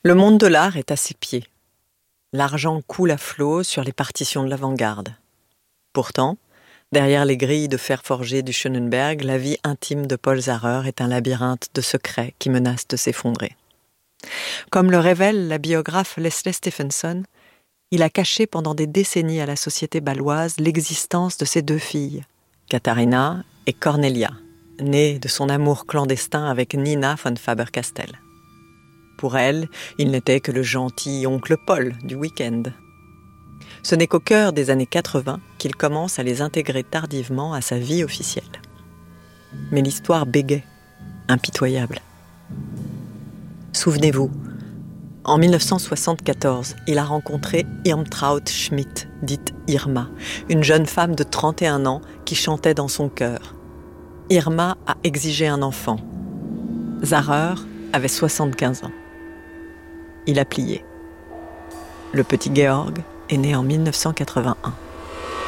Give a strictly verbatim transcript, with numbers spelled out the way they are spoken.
Le monde de l'art est à ses pieds. L'argent coule à flot sur les partitions de l'avant-garde. Pourtant, derrière les grilles de fer forgé du Schönenberg, la vie intime de Paul Zarrer est un labyrinthe de secrets qui menace de s'effondrer. Comme le révèle la biographe Leslie Stephenson, il a caché pendant des décennies à la société bâloise l'existence de ses deux filles, Katharina et Cornelia, nées de son amour clandestin avec Nina von Faber-Castell. Pour elle, il n'était que le gentil oncle Paul du week-end. Ce n'est qu'au cœur des années quatre-vingts qu'il commence à les intégrer tardivement à sa vie officielle. Mais l'histoire bégait, impitoyable. Souvenez-vous, en dix-neuf cent soixante-quatorze, il a rencontré Irmtraud Schmidt, dite Irma, une jeune femme de trente et un ans qui chantait dans son chœur. Irma a exigé un enfant. Zarrer avait soixante-quinze ans. Il a plié. Le petit Georg est né en dix-neuf cent quatre-vingt-un.